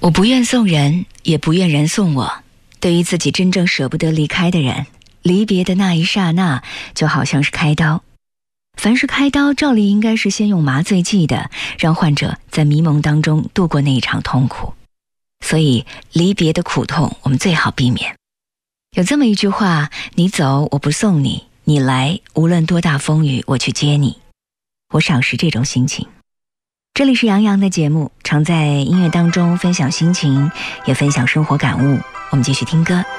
我不愿送人，也不愿人送我。对于自己真正舍不得离开的人，离别的那一刹那就好像是开刀。凡是开刀，照理应该是先用麻醉剂的，让患者在迷蒙当中度过那一场痛苦。所以离别的苦痛我们最好避免。有这么一句话，你走我不送你，你来无论多大风雨我去接你。我赏识这种心情。这里是杨洋的节目，常在音乐当中分享心情，也分享生活感悟。我们继续听歌。